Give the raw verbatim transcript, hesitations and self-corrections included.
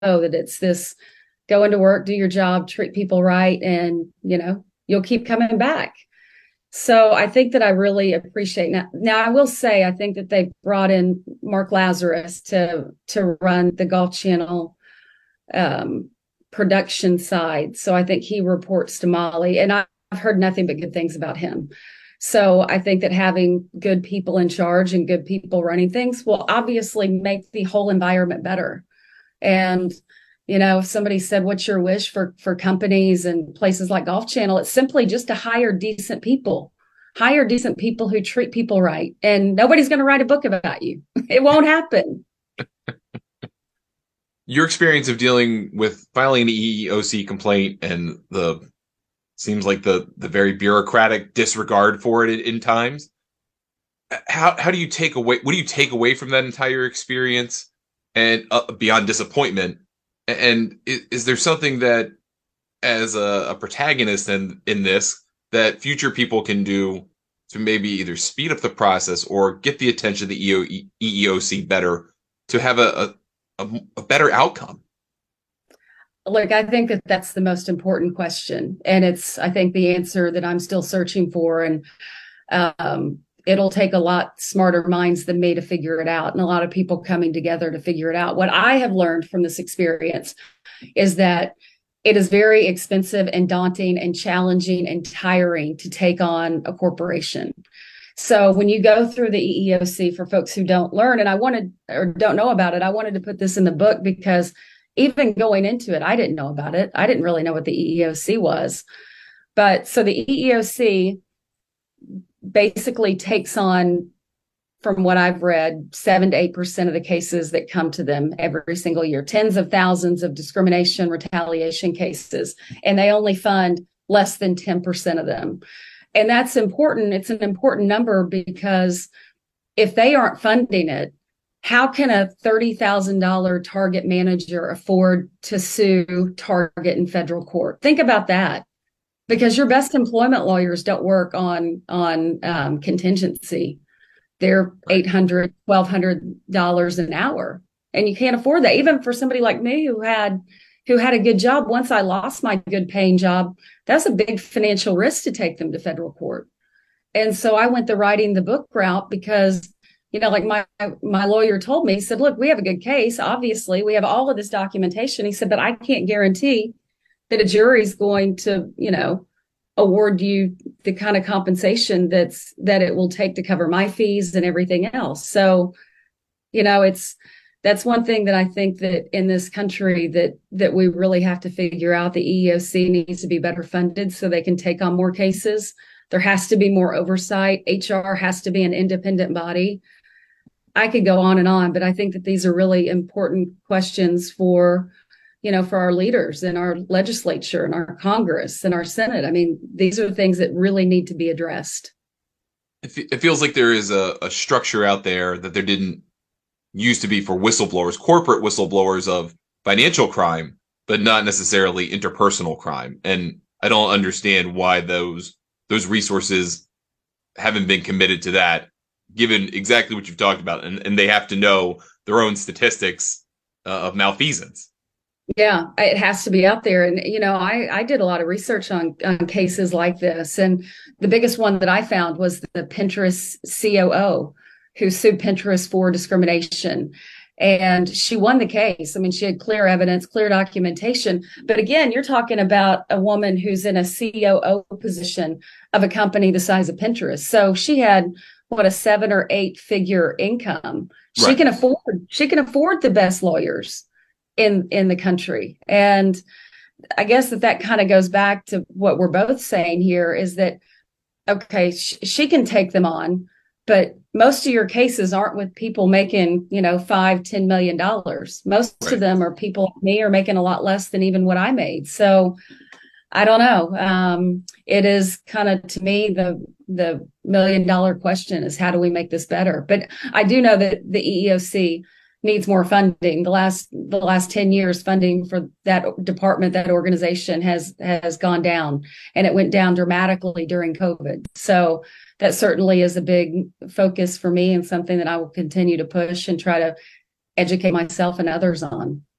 that it's this go into work, do your job, treat people right, and, you know, you'll keep coming back. So I think that I really appreciate now. Now I will say I think that they brought in Mark Lazarus to to run the Golf Channel um, production side. So I think he reports to Molly, and I've heard nothing but good things about him. So I think that having good people in charge and good people running things will obviously make the whole environment better. And, you know, if somebody said, what's your wish for, for companies and places like Golf Channel? It's simply just to hire decent people, hire decent people who treat people right. And nobody's going to write a book about you. It won't happen. Your experience of dealing with filing an E E O C complaint and the seems like the the very bureaucratic disregard for it in, in times. How how do you take away? What do you take away from that entire experience, and uh, beyond disappointment? And is, is there something that, as a, a protagonist in in this, that future people can do to maybe either speed up the process or get the attention of the E E O C better to have a a, a better outcome? Look, I think that that's the most important question. And it's, I think, the answer that I'm still searching for. And um, it'll take a lot smarter minds than me to figure it out, and a lot of people coming together to figure it out. What I have learned from this experience is that it is very expensive and daunting and challenging and tiring to take on a corporation. So when you go through the E E O C, for folks who don't learn, and I wanted or don't know about it, I wanted to put this in the book because even going into it, I didn't know about it. I didn't really know what the E E O C was. But so the E E O C basically takes on, from what I've read, seven to eight percent of the cases that come to them every single year, tens of thousands of discrimination, retaliation cases, and they only fund less than ten percent of them. And that's important. It's an important number because if they aren't funding it, how can a thirty thousand dollars Target manager afford to sue Target in federal court? Think about that, because your best employment lawyers don't work on, on um, contingency. They're eight hundred dollars, twelve hundred dollars an hour, and you can't afford that. Even for somebody like me who had who had a good job, once I lost my good paying job, that's a big financial risk to take them to federal court. And so I went the writing the book route because, you know, like my my lawyer told me, he said, look, we have a good case. Obviously, we have all of this documentation. He said, but I can't guarantee that a jury's going to, you know, award you the kind of compensation that's that it will take to cover my fees and everything else. So, you know, it's that's one thing that I think that in this country that that we really have to figure out. The E E O C needs to be better funded so they can take on more cases. There has to be more oversight. H R has to be an independent body. I could go on and on, but I think that these are really important questions for, you know, for our leaders in our legislature and our Congress and our Senate. I mean, these are things that really need to be addressed. It, it feels like there is a, a structure out there that there didn't used to be for whistleblowers, corporate whistleblowers of financial crime, but not necessarily interpersonal crime. And I don't understand why those those resources haven't been committed to that, given exactly what you've talked about. And, and they have to know their own statistics uh, of malfeasance. Yeah, it has to be out there. And, you know, I, I did a lot of research on, on cases like this. And the biggest one that I found was the Pinterest C O O who sued Pinterest for discrimination. And she won the case. I mean, she had clear evidence, clear documentation. But again, you're talking about a woman who's in a C O O position of a company the size of Pinterest. So she had, what, a seven or eight figure income. She Right. can afford, she can afford the best lawyers in, in the country. And I guess that that kind of goes back to what we're both saying here is that, okay, sh- she can take them on, but most of your cases aren't with people making, you know, five, ten million dollars. Most Right. of them are people like me are making a lot less than even what I made. So I don't know. Um, it is kind of, to me, the the million dollar question is, how do we make this better? But I do know that the E E O C needs more funding. The last the last ten years, funding for that department, that organization has has gone down, and it went down dramatically during COVID. So that certainly is a big focus for me and something that I will continue to push and try to educate myself and others on.